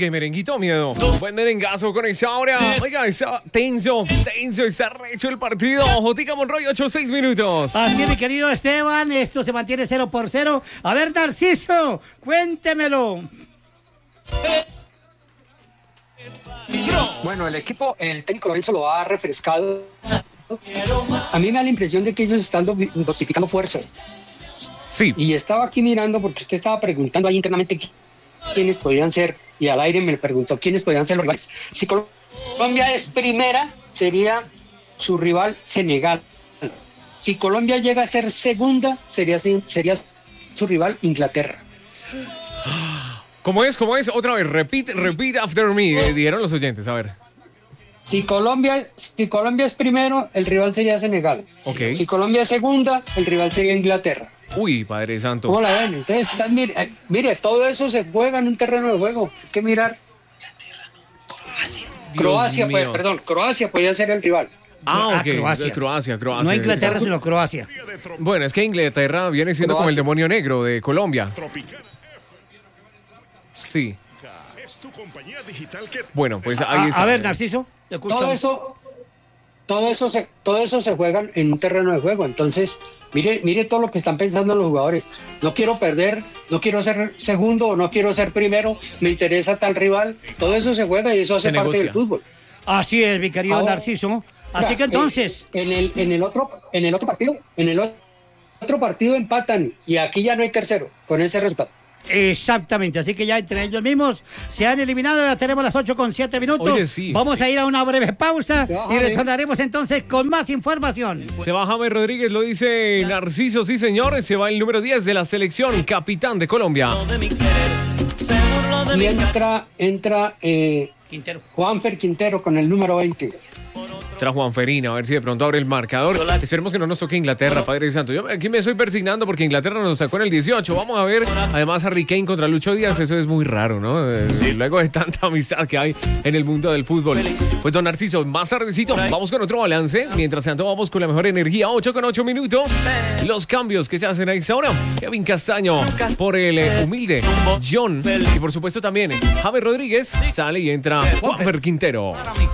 Oiga, y merenguito miedo. Buen merengazo con esa hora. Oiga, está tenso, está recho el partido. Jotica Monroy, 8-6 minutos. Así es, mi querido Esteban, esto se mantiene 0-0. A ver, Narciso, cuéntemelo. Bueno, el técnico Lorenzo lo ha refrescado. A mí me da la impresión de que ellos están dosificando fuerzas. Sí. Y estaba aquí mirando porque usted estaba preguntando ahí internamente quiénes podrían ser, y al aire me preguntó quiénes podrían ser los rivales. Si Colombia es primera, sería su rival Senegal. Si Colombia llega a ser segunda, sería su rival Inglaterra. ¿Cómo es? Otra vez, repeat after me, dijeron los oyentes, a ver. Si Colombia es primero, el rival sería Senegal. Okay. Si Colombia es segunda, el rival sería Inglaterra. Uy, Padre Santo. ¿Cómo la ven? Entonces, mire, todo eso se juega en un terreno de juego. Hay que mirar. Croacia podría ser el rival. Ok. Croacia. Croacia. No Inglaterra, sino Croacia. Bueno, es que Inglaterra viene siendo como el demonio negro de Colombia. Sí. Bueno, pues ahí está. A ver, Narciso, te escucho. Todo eso se juega en un terreno de juego. Entonces, mire todo lo que están pensando los jugadores. No quiero perder, no quiero ser segundo o no quiero ser primero, me interesa tal rival. Todo eso se juega y eso hace parte del fútbol. Así es, mi querido Narciso. Así que entonces, en el otro partido empatan y aquí ya no hay tercero con ese resultado. Exactamente, así que ya entre ellos mismos se han eliminado. Ya tenemos las 8:07 minutos. Oye, sí, Vamos a ir a una breve pausa y retornaremos entonces con más información. Se va James Rodríguez, lo dice Narciso, sí señor. Se va el número 10 de la selección, capitán de Colombia. Y entra Juanfer Quintero con el número 20. Trajo Juanferina, a ver si de pronto abre el marcador. Esperemos que no nos toque Inglaterra, Padre Santo. Yo aquí me estoy persignando porque Inglaterra nos sacó en el 18. Vamos a ver, además, Harry Kane contra Lucho Díaz. Eso es muy raro, ¿no? Luego de tanta amistad que hay en el mundo del fútbol. Pues, don Narciso, más tardecito, vamos con otro balance. Mientras tanto, vamos con la mejor energía. 8:08 minutos. Los cambios que se hacen a esa hora. Kevin Castaño por el humilde John. Y por supuesto también James Rodríguez sale y entra Juanfer Quintero.